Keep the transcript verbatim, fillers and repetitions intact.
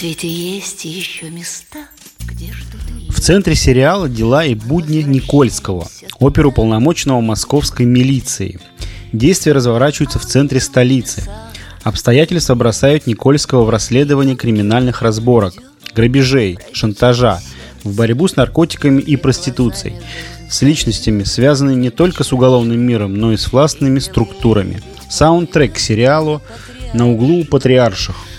свете есть еще места, где ждут. В центре сериала дела и будни Никольского, оперуполномоченного московской милиции. Действия разворачиваются в центре столицы. Обстоятельства бросают Никольского в расследование криминальных разборок, грабежей, шантажа, в борьбу с наркотиками и проституцией, с личностями, связанными не только с уголовным миром, но и с властными структурами. Саундтрек к сериалу «На углу у Патриарших».